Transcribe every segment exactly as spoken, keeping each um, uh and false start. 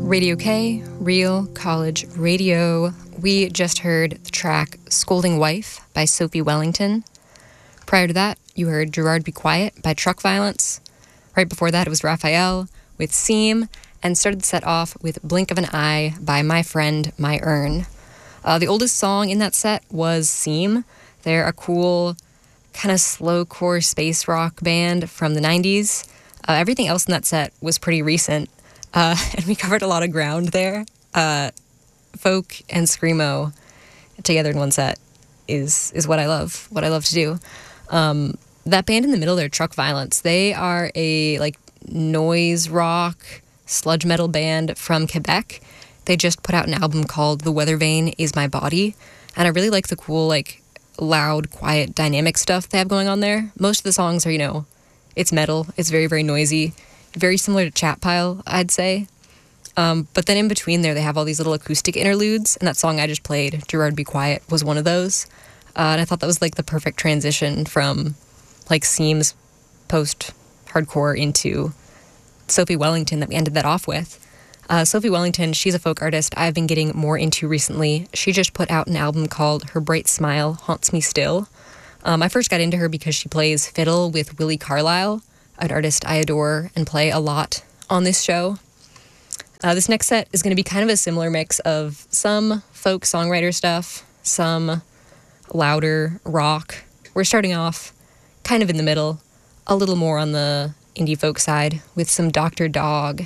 Radio K, Real College Radio. We just heard the track Scolding Wife by Sophie Wellington. Prior to that, you heard Gerard Be Quiet by Truck Violence. Right before that, it was Raphael with Seam, and started the set off with Blink of an Eye by My Friend, My Urn. Uh, the oldest song in that set was Seam. They're a cool, kind of slowcore space rock band from the nineties. Uh, everything else in that set was pretty recent, uh, and we covered a lot of ground there. Uh, folk and screamo together in one set is is what I love, what I love to do. Um, that band in the middle there, Truck Violence, they are a like noise rock, sludge metal band from Quebec. They just put out an album called The Weather Vane Is My Body, and I really like the cool, like, loud, quiet, dynamic stuff they have going on there. Most of the songs are, you know, it's metal, it's very, very noisy, very similar to Chat Pile, I'd say. Um, but then in between there, they have all these little acoustic interludes, and that song I just played, Gerard Be Quiet, was one of those. Uh, and I thought that was, like, the perfect transition from, like, Seam's post-hardcore into Sophie Wellington that we ended that off with. Uh, Sophie Wellington, she's a folk artist I've been getting more into recently. She just put out an album called Her Bright Smile Haunts Me Still. Um, I first got into her because she plays fiddle with Willie Carlisle, an artist I adore and play a lot on this show. Uh, this next set is going to be kind of a similar mix of some folk songwriter stuff, some louder rock. We're starting off kind of in the middle, a little more on the indie folk side with some Doctor Dog.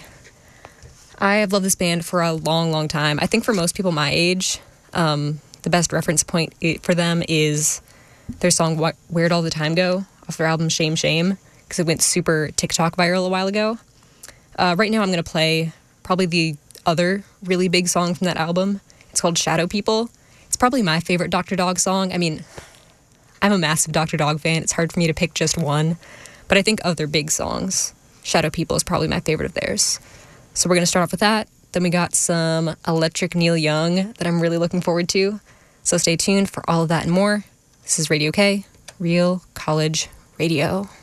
I have loved this band for a long, long time. I think for most people my age, um, the best reference point for them is their song Where'd All the Time Go off their album Shame Shame, because it went super TikTok viral a while ago. Uh, right now I'm going to play probably the other really big song from that album. It's called Shadow People. It's probably my favorite Doctor Dog song. I mean, I'm a massive Doctor Dog fan. It's hard for me to pick just one, but I think of their big songs, Shadow People is probably my favorite of theirs. So we're going to start off with that. Then we got some Electric Neil Young that I'm really looking forward to. So stay tuned for all of that and more. This is Radio K, Real College Radio.